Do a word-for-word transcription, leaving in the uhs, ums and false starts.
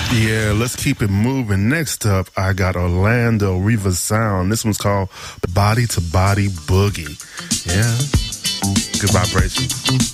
Yeah, let's keep it moving. Next up, I got Orlando Riva Sound. This one's called Body to Body Boogie. Yeah, good vibration.